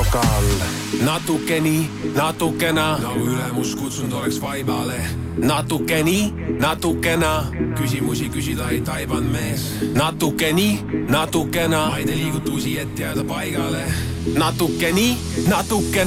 tasakaal. Natuke nii, natukena. Nagu ülemus kutsunud oleks vaibale. Natuke nii, natukena. Küsimusi küsida ei taiband mees. Natuke nii, natukena. Maide liigutusi, et jääda paigale. Natuke nii, natukena.